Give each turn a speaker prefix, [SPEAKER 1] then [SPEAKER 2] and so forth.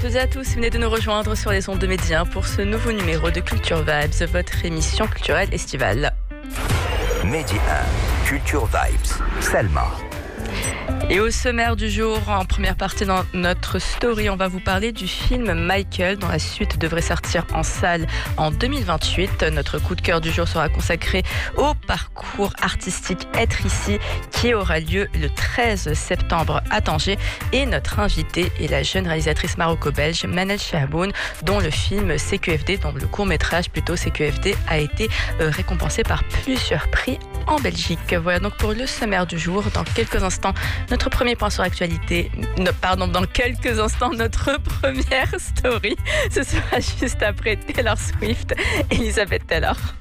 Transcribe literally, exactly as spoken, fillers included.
[SPEAKER 1] Toutes et à tous, venez de nous rejoindre sur les ondes de Média pour ce nouveau numéro de Culture Vibes, votre émission culturelle estivale.
[SPEAKER 2] Média un, Culture Vibes, Selma.
[SPEAKER 1] Et au sommaire du jour, en première partie dans notre story, on va vous parler du film Michael, dont la suite devrait sortir en salle en deux mille vingt-huit. Notre coup de cœur du jour sera consacré au parcours artistique Être ici, qui aura lieu le treize septembre à Tanger. Et notre invitée est la jeune réalisatrice maroco-belge Manel Cherboun, dont le film C Q F D, dont le court-métrage plutôt C Q F D, a été récompensé par plusieurs prix en Belgique. Voilà donc pour le sommaire du jour. Dans quelques instants, notre premier point sur l'actualité, no, pardon, dans quelques instants, notre première story. Ce sera juste après Taylor Swift, Elizabeth Taylor.